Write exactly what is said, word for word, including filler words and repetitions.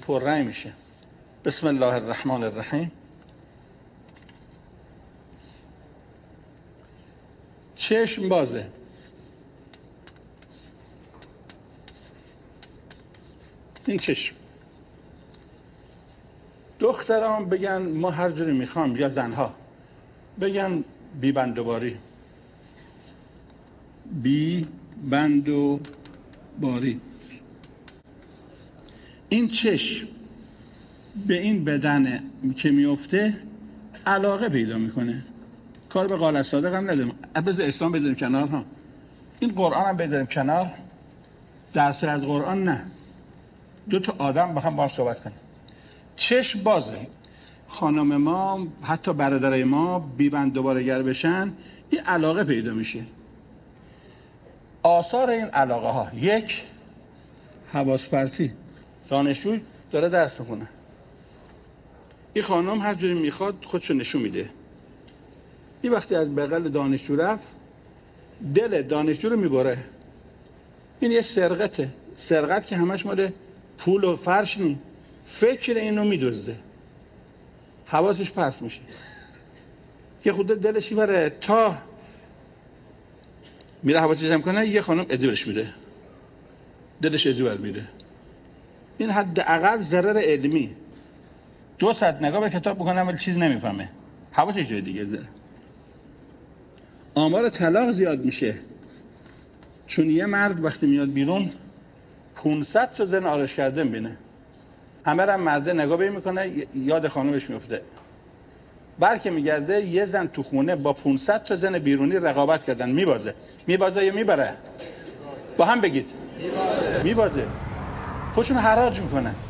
پررنگ میشه. بسم الله الرحمن الرحیم. چشم بازه، این چشم. دختران بگن ما هر جوری میخوام، یا زنها بگن بی بندوباری، بی بندوباری. این چشم به این بدن که میفته علاقه پیدا میکنه. کار به قال صادق هم نداریم. بذار اسلام بذاریم کنار ها، این قرآن هم بذاریم کنار. درس از قرآن نه، دو تا آدم با هم با هم صحبت کنیم. چشم بازه. خانم ما، حتی برادرای ما بی بندوباره گر بشن، این علاقه پیدا میشه. آثار این علاقه ها: یک، حواس پرتی. دانشجو داره درس میکنه، این خانم هر جوری میخواد خودشو نشون میده. این وقتی از بغل دانشجو رفت، دل دانشجو رو میبره. این یه سرقته. سرقت که همش مال پول و فرش نی، فکر اینو میدزده، حواسش پرت میشه. یه خود دلش میبره تا میره حواسش جمع کنه، یه خانم ادیورش میده، دلش ادیور میره. این حداقل ضرر علمی. دو ساعت نگاه به کتاب بکنم ولی چیز نمیفهمه، حواسش جای دیگه داره. آمار طلاق زیاد میشه چون یه مرد وقتی میاد بیرون پانصد تا زن آرش کرده میبینه. همه هم مرده نگاه به میکنه، یاد خانمش میفته. برکه میگرده یه زن تو خونه با پانصد تا زن بیرونی رقابت کردن، میبازه. میبازه یا میبره؟ با هم بگید. میبازه. خودشون حراج میکنه.